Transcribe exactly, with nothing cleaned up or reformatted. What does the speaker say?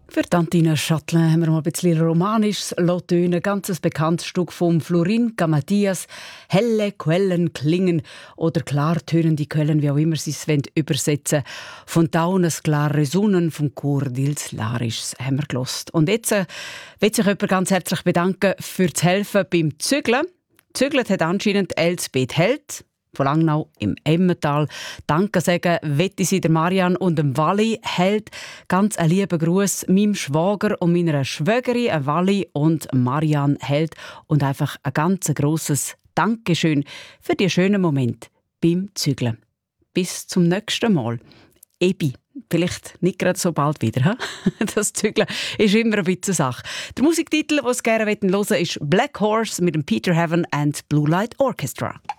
Für Antina Chatelain haben wir mal ein bisschen romanisches tönen. Ein ganz bekanntes Stück von Florin Gamadias. Helle Quellen klingen oder klartönende Quellen, wie auch immer sie es übersetzen wollen. Von Taunes klare Sonnen vom Chor Dils Larischs haben wir gehört. Und jetzt äh, will sich jemand ganz herzlich bedanken für das Helfen beim Zügeln. Zügelt hat anscheinend Elsbeth Held von Langnau im Emmental. Danke sagen wette sie der Marian und dem Wally Held. Ganz einen lieben Gruß meinem Schwager und meiner Schwägerin Wally und Marian Held. Und einfach ein ganz grosses Dankeschön für die schönen Momente beim Zügeln. Bis zum nächsten Mal. Ebi. Vielleicht nicht gerade so bald wieder. He? Das Zügeln ist immer ein bisschen Sache. Der Musiktitel, den Sie gerne hören wollen, ist «Black Horse» mit dem Peter Heaven and Blue Light Orchestra.